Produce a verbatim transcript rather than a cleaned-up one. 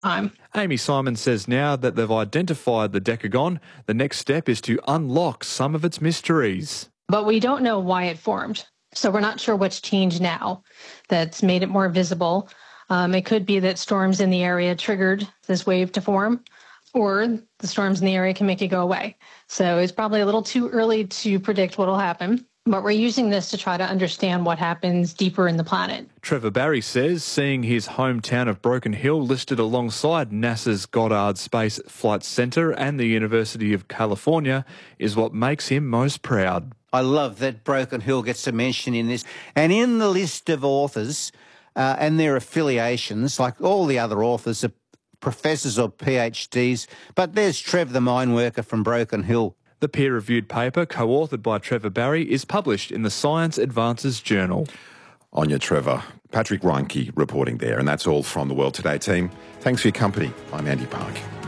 time. Amy Simon says now that they've identified the decagon, the next step is to unlock some of its mysteries. But we don't know why it formed. So we're not sure what's changed now that's made it more visible. Um, it could be that storms in the area triggered this wave to form, or the storms in the area can make it go away. So it's probably a little too early to predict what will happen. But we're using this to try to understand what happens deeper in the planet. Trevor Barry says seeing his hometown of Broken Hill listed alongside NASA's Goddard Space Flight Center and the University of California is what makes him most proud. I love that Broken Hill gets a mention in this. And in the list of authors uh, and their affiliations, like all the other authors are professors or PhDs, but there's Trev the mine worker from Broken Hill. The peer-reviewed paper, co-authored by Trevor Barry, is published in the Science Advances Journal. On your Trevor. Patrick Reinke reporting there. And that's all from the World Today team. Thanks for your company. I'm Andy Park.